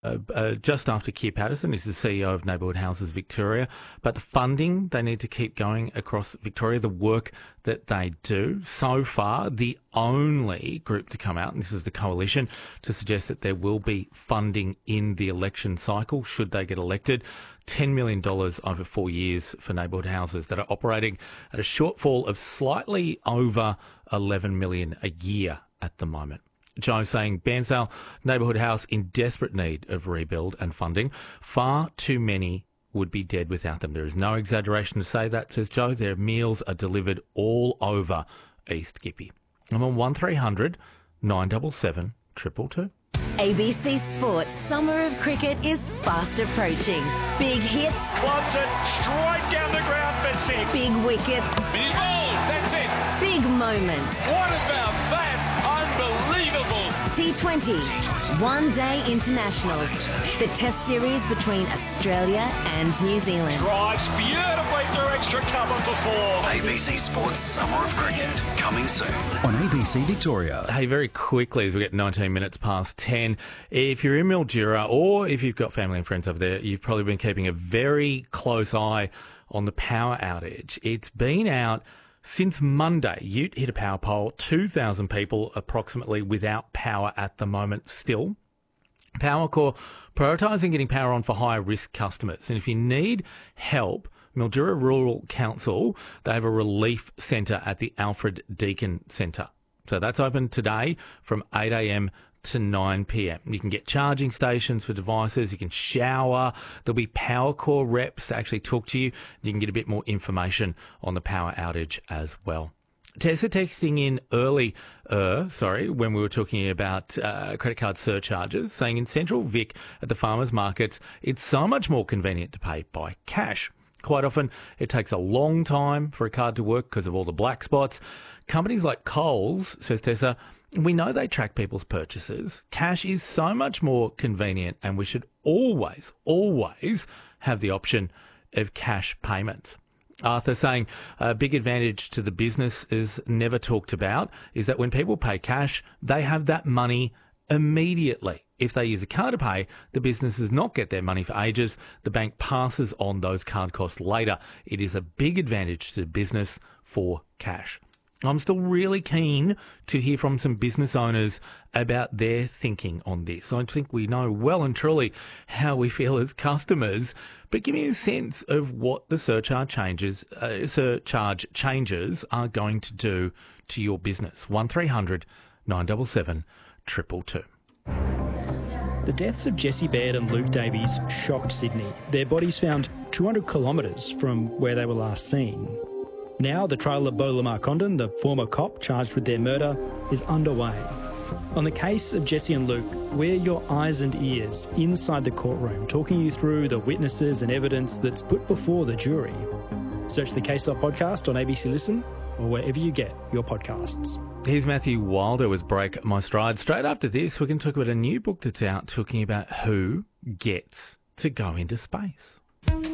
just after Keir Patterson, who's the CEO of Neighbourhood Houses Victoria. But the funding, they need to keep going across Victoria, the work that they do. So far, the only group to come out, and this is the Coalition, to suggest that there will be funding in the election cycle should they get elected. $10 million over 4 years for neighbourhood houses that are operating at a shortfall of slightly over $11 million a year at the moment. Joe saying Bairnsdale neighbourhood house in desperate need of rebuild and funding. Far too many would be dead without them. There is no exaggeration to say that, says Joe. Their meals are delivered all over East Gippy. I'm on 1300 977 222. ABC Sports Summer of Cricket is fast approaching. Big hits. Wants it straight down the ground for six. Big wickets. He's bowled. That's it. Big moments. What about that? Unbelievable. T20. One-day internationals. The test series between Australia and New Zealand. Drives beautifully through extra cover for four. ABC Sports Summer of Cricket, coming soon on ABC Victoria. Hey, very quickly as we get 19 minutes past 10, if you're in Mildura or if you've got family and friends over there, you've probably been keeping a very close eye on the power outage. It's been out since Monday. Ute hit a power pole, 2,000 people approximately without power at the moment still. Powercor prioritising getting power on for higher risk customers. And if you need help, Mildura Rural Council, they have a relief centre at the Alfred Deakin Centre. So that's open today from 8 a.m. to 9 p.m. You can get charging stations for devices. You can shower. There'll be Powercor reps to actually talk to you. You can get a bit more information on the power outage as well. Tessa texting in when we were talking about credit card surcharges, saying in Central Vic at the farmers markets, it's so much more convenient to pay by cash. Quite often, it takes a long time for a card to work because of all the black spots. Companies like Coles, says Tessa, we know they track people's purchases. Cash is so much more convenient and we should always have the option of cash payments. Arthur saying a big advantage to the business is never talked about is that when people pay cash, they have that money immediately. If they use a card to pay, the business does not get their money for ages. The bank passes on those card costs later. It is a big advantage to the business for cash. I'm still really keen to hear from some business owners about their thinking on this. I think we know well and truly how we feel as customers, but give me a sense of what the surcharge changes are going to do to your business. 1300 977 222. The deaths of Jessie Baird and Luke Davies shocked Sydney. Their bodies found 200 kilometres from where they were last seen. Now the trial of Beau Lamar Condon, the former cop charged with their murder, is underway. On the case of Jessie and Luke, we're your eyes and ears inside the courtroom, talking you through the witnesses and evidence that's put before the jury. Search the Case Off podcast on ABC Listen or wherever you get your podcasts. Here's Matthew Wilder with Break My Stride. Straight after this, we're going to talk about a new book that's out talking about who gets to go into space.